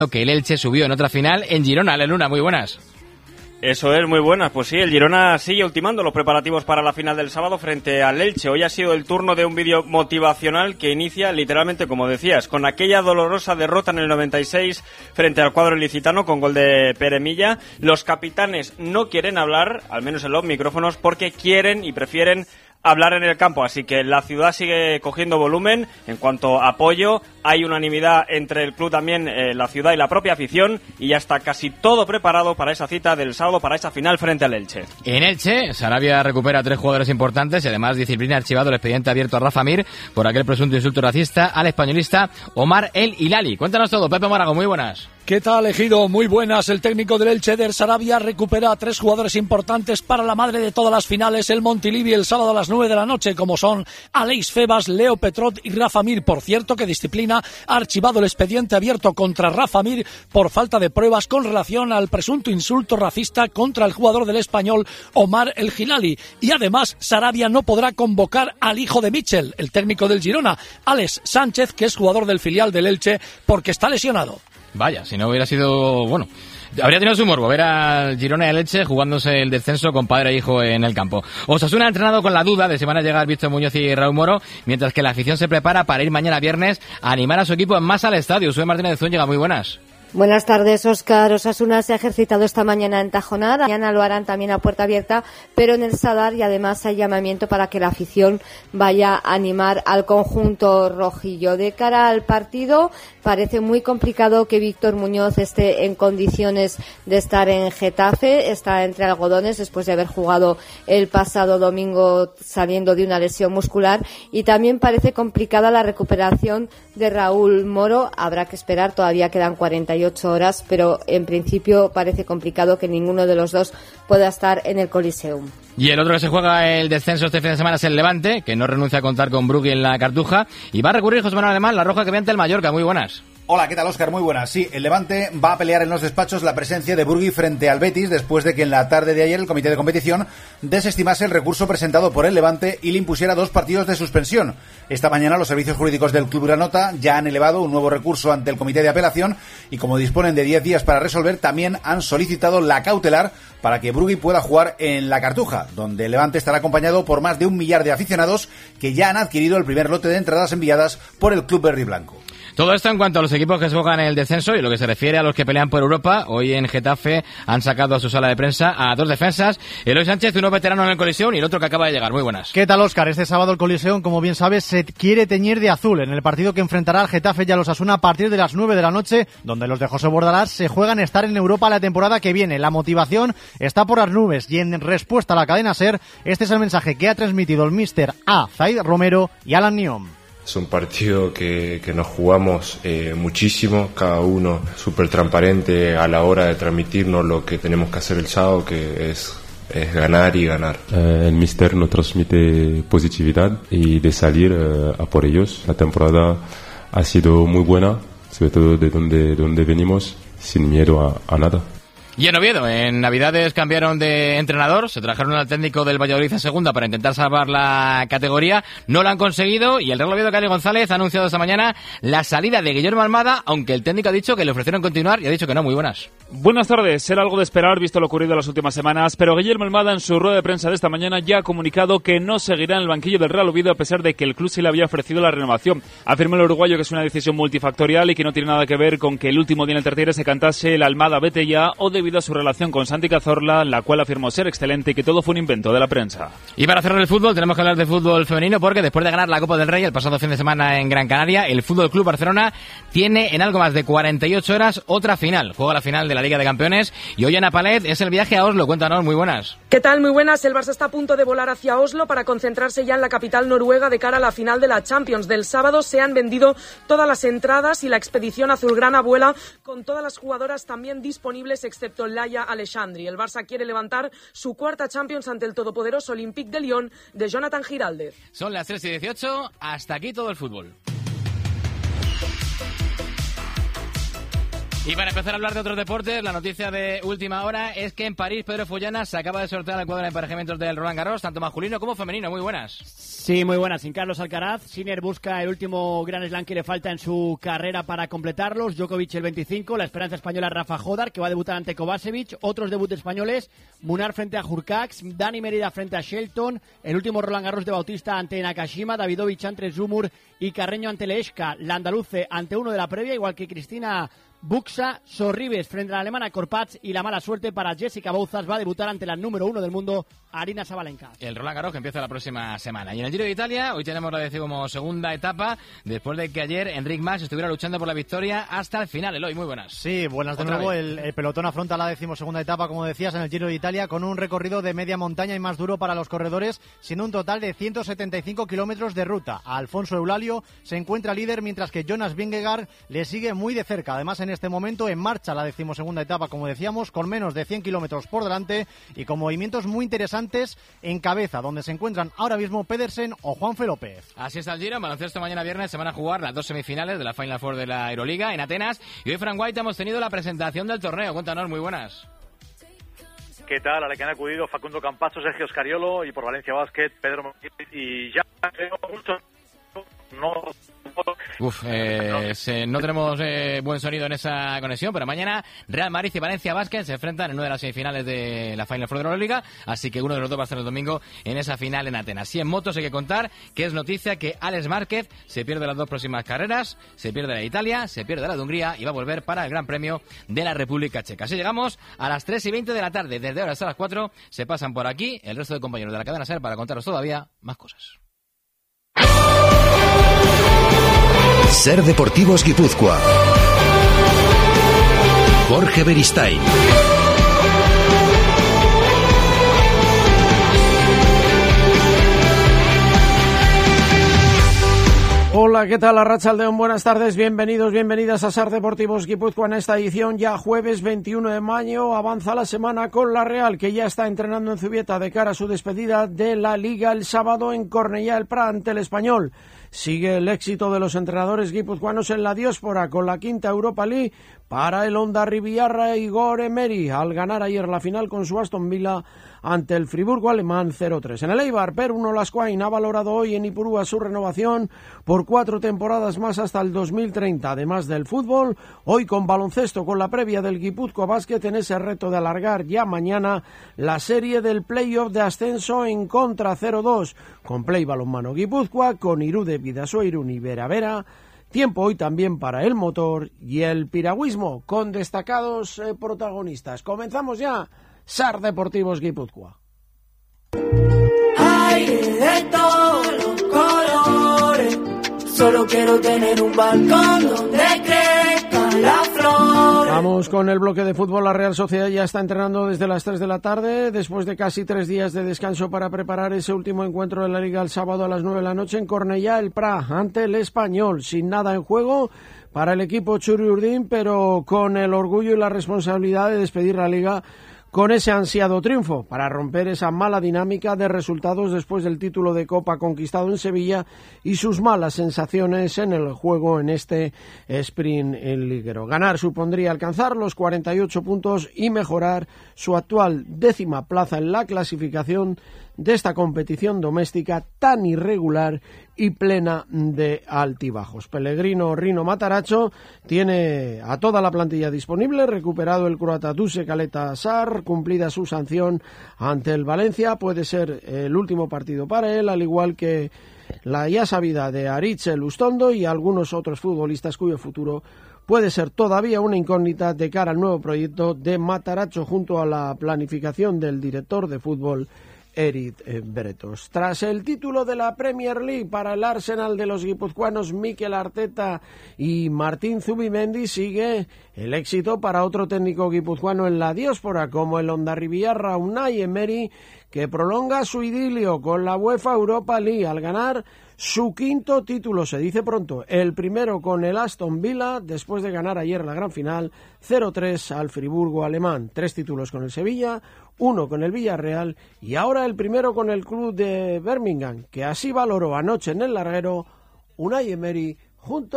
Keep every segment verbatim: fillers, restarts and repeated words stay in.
que el Elche subió en otra final en Girona. Ale Luna, muy buenas. Eso es, muy buenas. Pues sí, el Girona sigue ultimando los preparativos para la final del sábado frente al Elche. Hoy ha sido el turno de un vídeo motivacional que inicia literalmente, como decías, con aquella dolorosa derrota en el noventa y seis frente al cuadro ilicitano con gol de Pere Milla. Los capitanes no quieren hablar, al menos en los micrófonos, porque quieren y prefieren hablar en el campo, así que la ciudad sigue cogiendo volumen. En cuanto a apoyo, hay unanimidad entre el club también, eh, la ciudad y la propia afición, y ya está casi todo preparado para esa cita del sábado, para esa final frente al Elche. En Elche, Sarabia recupera a tres jugadores importantes y además disciplina archivado el expediente abierto a Rafa Mir por aquel presunto insulto racista al españolista Omar El Hilali. Cuéntanos todo, Pepe Morago, muy buenas. ¿Qué tal, Ejido? Muy buenas. El técnico del Elche, Eder Sarabia, recupera a tres jugadores importantes para la madre de todas las finales, el Montilivi, el sábado a las nueve de la noche, como son Aleix Febas, Leo Petrot y Rafa Mir. Por cierto, que Disciplina ha archivado el expediente abierto contra Rafa Mir por falta de pruebas con relación al presunto insulto racista contra el jugador del Español, Omar El Hilali. Y además, Sarabia no podrá convocar al hijo de Michel, el técnico del Girona, Alex Sánchez, que es jugador del filial del Elche, porque está lesionado. Vaya, si no hubiera sido... bueno, habría tenido su morbo ver al Girona y al Elche jugándose el descenso con padre e hijo en el campo. Osasuna ha entrenado con la duda de si van a llegar Víctor Muñoz y Raúl Moro, mientras que la afición se prepara para ir mañana viernes a animar a su equipo en masa al estadio. Sue Martínez Zúñiga, muy buenas. Buenas tardes, Óscar. Osasuna se ha ejercitado esta mañana en Tajonar. Mañana lo harán también a puerta abierta, pero en el Sadar, y además hay llamamiento para que la afición vaya a animar al conjunto rojillo. De cara al partido, parece muy complicado que Víctor Muñoz esté en condiciones de estar en Getafe. Está entre algodones después de haber jugado el pasado domingo saliendo de una lesión muscular. Y también parece complicada la recuperación de Raúl Moro. Habrá que esperar, todavía quedan cuarenta y ocho horas, pero en principio parece complicado que ninguno de los dos pueda estar en el Coliseum. Y el otro que se juega el descenso este fin de semana es el Levante, que no renuncia a contar con Brugui en la Cartuja, y va a recurrir José Manuel Alemán, la roja que ve ante el Mallorca. Muy buenas. Hola, ¿qué tal, Óscar? Muy buenas. Sí, el Levante va a pelear en los despachos la presencia de Brugui frente al Betis después de que en la tarde de ayer el comité de competición desestimase el recurso presentado por el Levante y le impusiera dos partidos de suspensión. Esta mañana los servicios jurídicos del Club Granota ya han elevado un nuevo recurso ante el comité de apelación y, como disponen de diez días para resolver, también han solicitado la cautelar para que Brugui pueda jugar en la Cartuja, donde el Levante estará acompañado por más de un millar de aficionados que ya han adquirido el primer lote de entradas enviadas por el Club Verde y Blanco. Todo esto en cuanto a los equipos que se juegan en el descenso, y lo que se refiere a los que pelean por Europa. Hoy en Getafe han sacado a su sala de prensa a dos defensas, Eloy Sánchez, uno veterano en el Coliseum, y el otro que acaba de llegar. Muy buenas. ¿Qué tal, Óscar? Este sábado el Coliseum, como bien sabes, se quiere teñir de azul en el partido que enfrentará al Getafe y a los Osasuna a partir de las nueve de la noche, donde los de José Bordalás se juegan estar en Europa la temporada que viene. La motivación está por las nubes y, en respuesta a la cadena SER, este es el mensaje que ha transmitido el míster A. Zaid Romero y Alan Niom. Es un partido que, que nos jugamos eh, muchísimo, cada uno súper transparente a la hora de transmitirnos lo que tenemos que hacer el sábado, que es, es ganar y ganar. Eh, el míster nos transmite positividad y de salir eh, a por ellos. La temporada ha sido muy buena, sobre todo de donde, de donde venimos, sin miedo a, a nada. Y en Oviedo, en Navidades cambiaron de entrenador, se trajeron al técnico del Valladolid a segunda para intentar salvar la categoría, no lo han conseguido, y el Real Oviedo, Cali González, ha anunciado esta mañana la salida de Guillermo Almada, aunque el técnico ha dicho que le ofrecieron continuar y ha dicho que no. Muy buenas. Buenas tardes. Era algo de esperar visto lo ocurrido en las últimas semanas, pero Guillermo Almada, en su rueda de prensa de esta mañana, ya ha comunicado que no seguirá en el banquillo del Real Oviedo a pesar de que el club sí le había ofrecido la renovación. Afirma el uruguayo que es una decisión multifactorial y que no tiene nada que ver con que el último día en el tertiere se cantase el Almada vete ya, o debido a su relación con Santi Cazorla, la cual afirmó ser excelente y que todo fue un invento de la prensa. Y para cerrar el fútbol, tenemos que hablar de fútbol femenino, porque después de ganar la Copa del Rey el pasado fin de semana en Gran Canaria, el Fútbol Club Barcelona tiene en algo más de cuarenta y ocho horas otra final. Juega la final de la Liga de Campeones y hoy Ana Palet es el viaje a Oslo. Cuéntanos, muy buenas. ¿Qué tal? Muy buenas. El Barça está a punto de volar hacia Oslo para concentrarse ya en la capital noruega de cara a la final de la Champions del sábado. Se han vendido todas las entradas y la expedición azulgrana vuela con todas las jugadoras también disponibles excepto Laia Alexandri. El Barça quiere levantar su cuarta Champions ante el todopoderoso Olympique de Lyon de Jonathan Giraldez. Son las tres y dieciocho, hasta aquí todo el fútbol. Y para empezar a hablar de otros deportes, la noticia de última hora es que en París Pedro Follana se acaba de sortear el cuadro de emparejamientos del Roland Garros, tanto masculino como femenino. Muy buenas. Sí, muy buenas. Sin Carlos Alcaraz, Sinner busca el último Grand Slam que le falta en su carrera para completarlos. Djokovic el veinticinco, la esperanza española Rafa Jodar, que va a debutar ante Kovacevic. Otros debuts españoles, Munar frente a Hurkacz, Dani Merida frente a Shelton, el último Roland Garros de Bautista ante Nakashima, Davidovich ante Zumur y Carreño ante Leeshka, la andaluce ante uno de la previa, igual que Cristina Buxa, Sorribes frente a la alemana Korpatz, y la mala suerte para Jessica Bouzas, va a debutar ante la número uno del mundo, Arina Sabalenka. El Roland Garros que empieza la próxima semana. Y en el Giro de Italia, hoy tenemos la decimosegunda etapa, después de que ayer Enric Mas estuviera luchando por la victoria hasta el final. Eloy, muy buenas. Sí, buenas de nuevo. El, el pelotón afronta la decimosegunda etapa, como decías, en el Giro de Italia, con un recorrido de media montaña y más duro para los corredores, siendo un total de ciento setenta y cinco kilómetros de ruta. Alfonso Eulalio se encuentra líder, mientras que Jonas Vingegaard le sigue muy de cerca. Además, en este momento en marcha la decimosegunda etapa, como decíamos, con menos de cien kilómetros por delante y con movimientos muy interesantes en cabeza, donde se encuentran ahora mismo Pedersen o Juanfe López. Así está el Giro. En baloncesto, mañana viernes se van a jugar las dos semifinales de la Final Four de la Euroliga en Atenas, y hoy, Frank White, hemos tenido la presentación del torneo. Cuéntanos, muy buenas. ¿Qué tal? A la que han acudido Facundo Campazo, Sergio Scariolo, y por Valencia Basket, Pedro Martínez, y ya creo mucho. No. Uf, eh, se, no tenemos eh, buen sonido en esa conexión, pero mañana Real Madrid y Valencia Basket se enfrentan en una de las semifinales de la Final Four de la Euroliga, así que uno de los dos va a estar el domingo en esa final en Atenas. Y en motos hay que contar que es noticia que Alex Márquez se pierde las dos próximas carreras, se pierde la de Italia, se pierde la de Hungría y va a volver para el Gran Premio de la República Checa. Así llegamos a las tres y veinte de la tarde. Desde ahora hasta las cuatro se pasan por aquí el resto de compañeros de la cadena SER para contaros todavía más cosas. SER Deportivos Guipúzcoa. Jorge Beristain. Hola, ¿qué tal? Arratsaldeon, buenas tardes, bienvenidos, bienvenidas a SER Deportivos Guipúzcoa. En esta edición, ya jueves veintiuno de mayo, avanza la semana con la Real, que ya está entrenando en Zubieta de cara a su despedida de la Liga el sábado en Cornellá el Prat ante el Español. Sigue el éxito de los entrenadores guipuzcoanos en la diáspora con la quinta Europa League para el Hondarribia Igor Emery, al ganar ayer la final con su Aston Villa ante el Friburgo alemán cero tres. En el Eibar, Per Unolascuain ha valorado hoy en Ipurúa su renovación por cuatro temporadas más hasta el dos mil treinta. Además del fútbol, hoy con baloncesto, con la previa del Guipúzcoa Basket en ese reto de alargar ya mañana la serie del playoff de ascenso en contra cero dos, con Play Balonmano Guipúzcoa, con Irude Bidasoa Irún y Vera Vera. Tiempo hoy también para el motor y el piragüismo, con destacados eh, protagonistas. Comenzamos ya, SER Deportivos Guipúzcoa. Hay de todos los colores, solo quiero tener un balcón donde crezcan las flores. Vamos con el bloque de fútbol. La Real Sociedad ya está entrenando desde las tres de la tarde, después de casi tres días de descanso para preparar ese último encuentro de la Liga el sábado a las nueve de la noche en Cornellá el Prat ante el Español, sin nada en juego para el equipo Txuri Urdin, pero con el orgullo y la responsabilidad de despedir la Liga con ese ansiado triunfo, para romper esa mala dinámica de resultados después del título de Copa conquistado en Sevilla y sus malas sensaciones en el juego en este sprint en liguero. Ganar supondría alcanzar los cuarenta y ocho puntos y mejorar su actual décima plaza en la clasificación de esta competición doméstica tan irregular y plena de altibajos. Pellegrino Rino Matarazzo tiene a toda la plantilla disponible, recuperado el croata Duse Caleta Sar, cumplida su sanción ante el Valencia, puede ser el último partido para él, al igual que la ya sabida de Aritz Lustondo y algunos otros futbolistas cuyo futuro puede ser todavía una incógnita de cara al nuevo proyecto de Matarazzo junto a la planificación del director de fútbol Eric Bretos. Tras el título de la Premier League para el Arsenal de los guipuzcoanos Mikel Arteta y Martín Zubimendi, sigue el éxito para otro técnico guipuzcoano en la diáspora, como el Hondarribia Unai Emery, que prolonga su idilio con la UEFA Europa League al ganar su quinto título, se dice pronto, el primero con el Aston Villa, después de ganar ayer la gran final cero tres al Friburgo alemán. Tres títulos con el Sevilla, uno con el Villarreal y ahora el primero con el club de Birmingham, que así valoró anoche en el larguero Unai Emery junto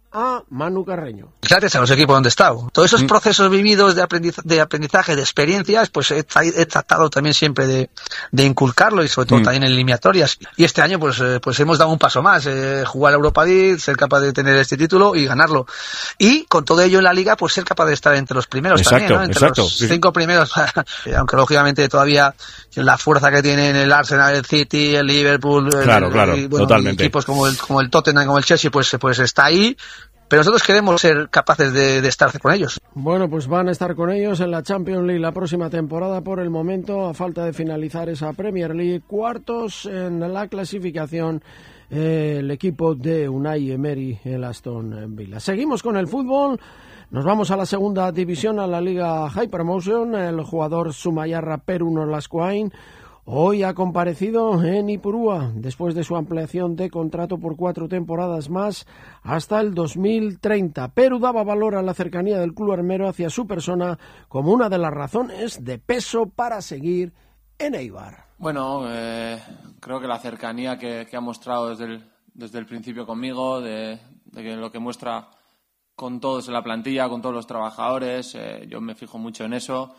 a Manu Carreño. Gracias a los equipos donde he estado. Todos esos procesos vividos de aprendizaje, de, aprendizaje, de experiencias, pues he, he tratado también siempre de, de inculcarlo y sobre todo mm. también en eliminatorias. Y este año pues eh, pues hemos dado un paso más, eh, jugar a Europa League, ser capaz de tener este título y ganarlo. Y con todo ello en la Liga pues ser capaz de estar entre los primeros exacto, también, ¿no? Entre exacto, los sí. cinco primeros. Aunque lógicamente todavía la fuerza que tienen el Arsenal, el City, el Liverpool, claro, el, claro, y, bueno, totalmente. equipos como el, como el Tottenham, como el Chelsea, pues, pues está ahí. Pero nosotros queremos ser capaces de, de estar con ellos. Bueno, pues van a estar con ellos en la Champions League la próxima temporada. Por el momento, a falta de finalizar esa Premier League, cuartos en la clasificación eh, el equipo de Unai Emery, el Aston Villa. Seguimos con el fútbol. Nos vamos a la segunda división, a la Liga High Promotion. El jugador Sumayarra Peru Nolascoain hoy ha comparecido en Ipurúa después de su ampliación de contrato por cuatro temporadas más hasta el dos mil treinta. Perú daba valor a la cercanía del club armero hacia su persona como una de las razones de peso para seguir en Eibar. Bueno, eh, creo que la cercanía que, que ha mostrado desde el, desde el principio conmigo, de, de que lo que muestra con todos en la plantilla, con todos los trabajadores, eh, yo me fijo mucho en eso.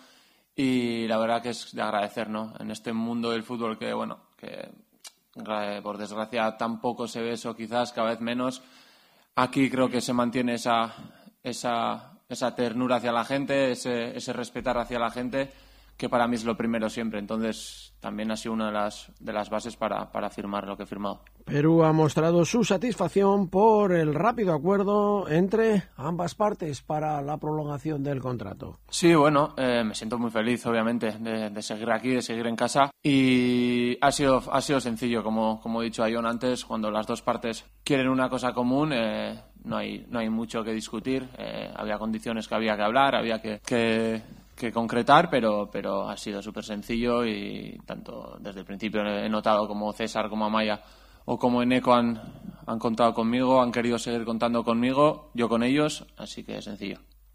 Y la verdad que es de agradecer, ¿no? En este mundo del fútbol que, bueno, que por desgracia tampoco se ve eso, quizás cada vez menos. Aquí creo que se mantiene esa esa esa ternura hacia la gente, ese ese respetar hacia la gente, que para mí es lo primero siempre. Entonces también ha sido una de las de las bases para para firmar lo que he firmado. Perú ha mostrado su satisfacción por el rápido acuerdo entre ambas partes para la prolongación del contrato. Sí, bueno, eh, me siento muy feliz, obviamente, de, de seguir aquí, de seguir en casa. Y ha sido ha sido sencillo, como, como he dicho a John antes, cuando las dos partes quieren una cosa común, eh, no hay no hay mucho que discutir. Eh, había condiciones que había que hablar, había que... que que concretar, pero pero ha sido súper sencillo y tanto desde el principio he notado como César, como Amaya o como Eneco han, han contado conmigo, han querido seguir contando conmigo, yo con ellos, así que es sencillo.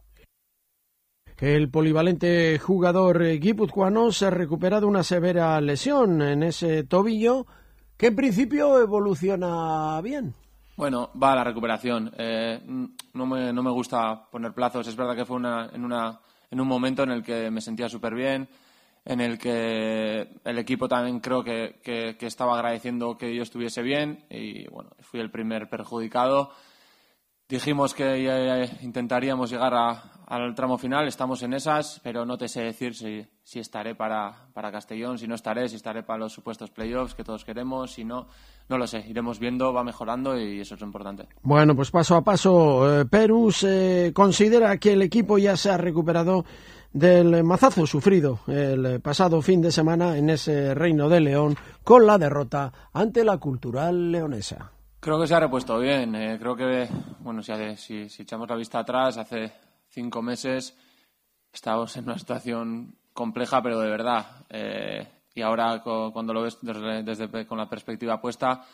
El polivalente jugador guipuzcoano se recupera de una severa lesión en ese tobillo que en principio evoluciona bien. Bueno, va a la recuperación. Eh, no me no me gusta poner plazos. Es verdad que fue una en una en un momento en el que me sentía súper bien, en el que el equipo también creo que, que, que estaba agradeciendo que yo estuviese bien y bueno, fui el primer perjudicado. Dijimos que eh, intentaríamos llegar a, al tramo final, estamos en esas, pero no te sé decir si, si estaré para, para Castellón, si no estaré, si estaré para los supuestos playoffs que todos queremos, si no, no lo sé, iremos viendo, va mejorando y eso es lo importante. Bueno, pues paso a paso, eh, Perú se considera que el equipo ya se ha recuperado del mazazo sufrido el pasado fin de semana en ese Reino de León con la derrota ante la Cultural Leonesa. Creo que se ha repuesto bien. Eh, creo que, bueno, si, si, si echamos la vista atrás, hace cinco meses estábamos en una situación compleja, pero de verdad. Eh, y ahora, co, cuando lo ves desde, desde con la perspectiva puesta,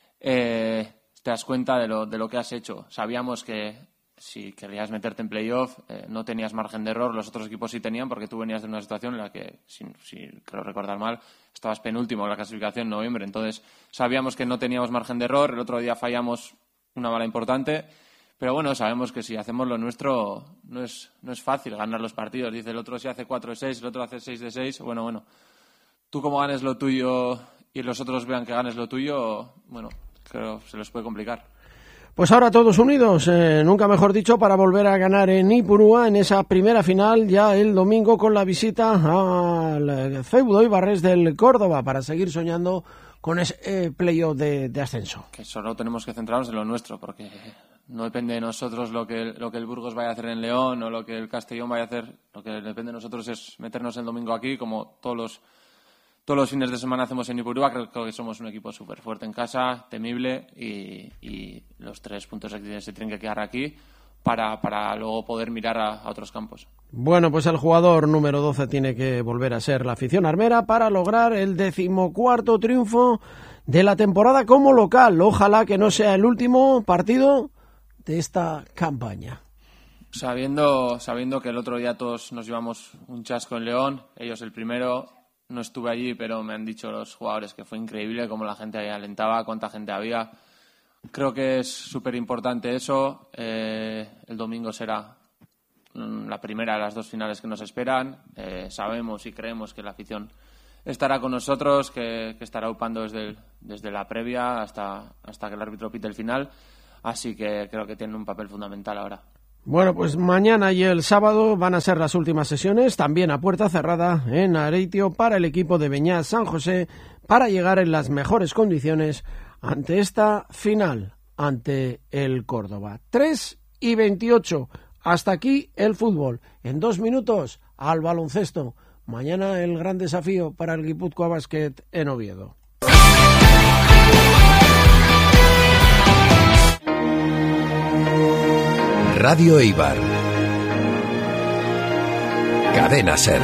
eh, te das cuenta de lo, de lo que has hecho. Sabíamos que si querías meterte en playoff, eh, no tenías margen de error, los otros equipos sí tenían, porque tú venías de una situación en la que, si, si creo recordar mal, estabas penúltimo en la clasificación en noviembre, entonces sabíamos que no teníamos margen de error, el otro día fallamos una bala importante, pero bueno, sabemos que si hacemos lo nuestro no es, no es fácil ganar los partidos. Dice el otro si hace cuatro de seis, el otro hace seis de seis, bueno, bueno, tú como ganes lo tuyo y los otros vean que ganes lo tuyo, bueno, creo que se les puede complicar. Pues ahora todos unidos, eh, nunca mejor dicho, para volver a ganar en Ipurúa en esa primera final ya el domingo con la visita al feudo Ibarres del Córdoba para seguir soñando con ese eh, playoff de, de ascenso. Que solo tenemos que centrarnos en lo nuestro, porque no depende de nosotros lo que, lo que el Burgos vaya a hacer en León o lo que el Castellón vaya a hacer. Lo que depende de nosotros es meternos el domingo aquí, como todos los Todos los fines de semana hacemos en Ipurúa. Creo, creo que somos un equipo súper fuerte en casa, temible, y, y los tres puntos se tienen que quedar aquí para, para luego poder mirar a, a otros campos. Bueno, pues el jugador número doce tiene que volver a ser la afición armera para lograr el decimocuarto triunfo de la temporada como local. Ojalá que no sea el último partido de esta campaña. Sabiendo, sabiendo que el otro día todos nos llevamos un chasco en León, ellos el primero. No estuve allí, pero me han dicho los jugadores que fue increíble cómo la gente ahí alentaba, cuánta gente había, Creo que es súper importante eso. Eh, el domingo será la primera de las dos finales que nos esperan. Eh, sabemos y creemos que la afición estará con nosotros, que, que estará upando desde, el, desde la previa hasta, hasta que el árbitro pite el final. Así que creo que tiene un papel fundamental ahora. Bueno, pues mañana y el sábado van a ser las últimas sesiones, también a puerta cerrada en Areitio, para el equipo de Beñat San José, para llegar en las mejores condiciones ante esta final, ante el Córdoba. tres y veintiocho, hasta aquí el fútbol. En dos minutos al baloncesto. Mañana el gran desafío para el Guipúzcoa Basket en Oviedo. Radio Eibar. Cadena SER.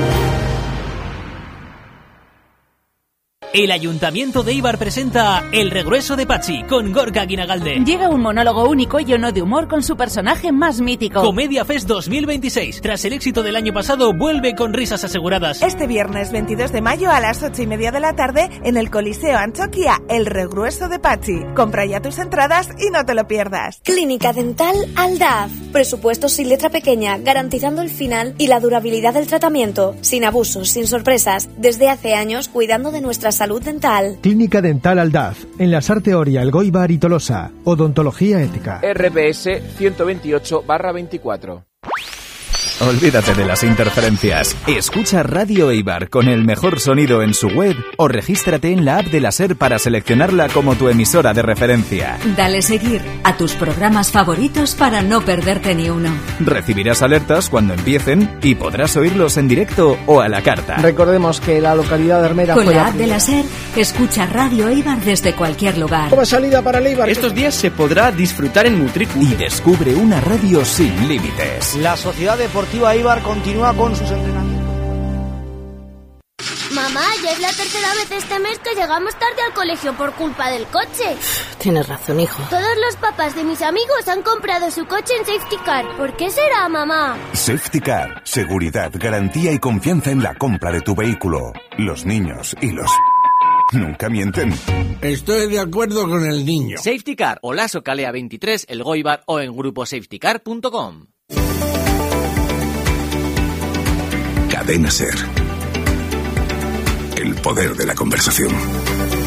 El Ayuntamiento de Eibar presenta El regreso de Patxi con Gorka Guinagalde. Llega un monólogo único y lleno de humor con su personaje más mítico. Comedia Fest dos mil veintiséis. Tras el éxito del año pasado, vuelve con risas aseguradas. Este viernes veintidós de mayo a las ocho y media de la tarde en el Coliseo Antxokia, El regreso de Patxi. Compra ya tus entradas y no te lo pierdas. Clínica Dental Aldaz. Presupuestos sin letra pequeña, garantizando el final y la durabilidad del tratamiento. Sin abusos, sin sorpresas. Desde hace años cuidando de nuestra salud dental. Clínica Dental Aldaz, en la Sarteoria, Elgoibar y Tolosa. Odontología ética. R B S ciento veintiocho barra veinticuatro. Olvídate de las interferencias. Escucha Radio Eibar con el mejor sonido en su web o regístrate en la app de la SER para seleccionarla como tu emisora de referencia. Dale seguir a tus programas favoritos para no perderte ni uno. Recibirás alertas cuando empiecen y podrás oírlos en directo o a la carta. Recordemos que la localidad de Hermera con fue la la app de la SER, escucha Radio Eibar desde cualquier lugar. Como salida para el Eibar. Estos días se podrá disfrutar en Mutriku y descubre una radio sin límites. La Sociedad Deportiva Eibar continúa con sus entrenamientos. Mamá, ya es la tercera vez este mes que llegamos tarde al colegio por culpa del coche. Tienes razón, hijo. Todos los papás de mis amigos han comprado su coche en Safety Car. ¿Por qué será, mamá? Safety Car. Seguridad, garantía y confianza en la compra de tu vehículo. Los niños y los... nunca mienten. Estoy de acuerdo con el niño. Safety Car, Olaso Calea veintitrés, Elgoibar o en grupo safety car punto com. Cadena SER. El poder de la conversación.